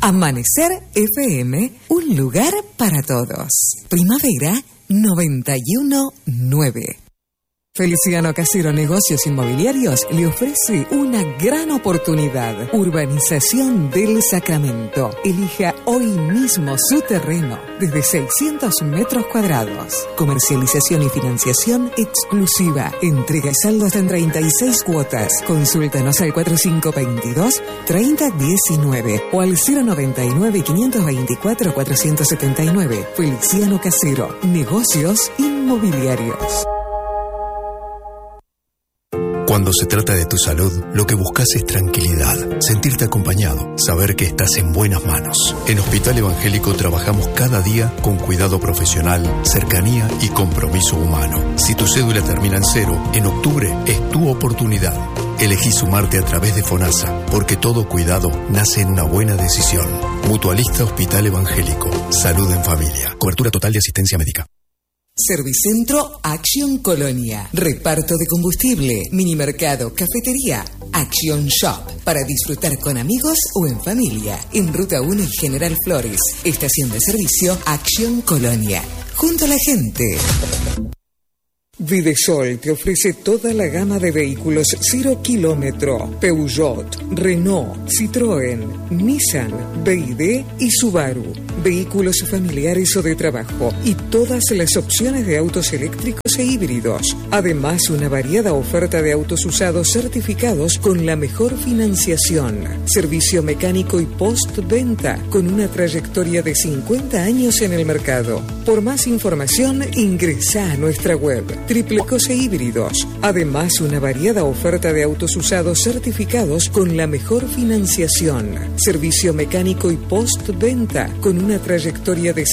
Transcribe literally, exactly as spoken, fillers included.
Amanecer F M, un lugar para todos. Primavera noventa y uno nueve. Feliciano Casero Negocios Inmobiliarios le ofrece una gran oportunidad. Urbanización del Sacramento. Elija hoy mismo su terreno desde seiscientos metros cuadrados. Comercialización y financiación exclusiva. Entrega y saldos en treinta y seis cuotas. Consúltanos al cuatro cinco dos dos, tres cero uno nueve o al cero noventa y nueve, quinientos veinticuatro, cuatrocientos setenta y nueve. Feliciano Casero Negocios Inmobiliarios. Cuando se trata de tu salud, lo que buscas es tranquilidad, sentirte acompañado, saber que estás en buenas manos. En Hospital Evangélico trabajamos cada día con cuidado profesional, cercanía y compromiso humano. Si tu cédula termina en cero, en octubre es tu oportunidad. Elegí sumarte a través de FONASA, porque todo cuidado nace en una buena decisión. Mutualista Hospital Evangélico. Salud en familia. Cobertura total de asistencia médica. Servicentro Action Colonia. Reparto de combustible, minimercado, cafetería. Action Shop. Para disfrutar con amigos o en familia. En Ruta uno y General Flores. Estación de servicio Action Colonia. Junto a la gente. Videsol te ofrece toda la gama de vehículos cero kilómetro. Peugeot, Renault, Citroën, Nissan, B Y D y Subaru. Vehículos familiares o de trabajo y todas las opciones de autos eléctricos e híbridos. Además, una variada oferta de autos usados certificados con la mejor financiación. Servicio mecánico y postventa con una trayectoria de cincuenta años en el mercado. Por más información, ingresa a nuestra web Triplecos e híbridos. Además, una variada oferta de autos usados certificados con la mejor financiación. Servicio mecánico y postventa con una trayectoria de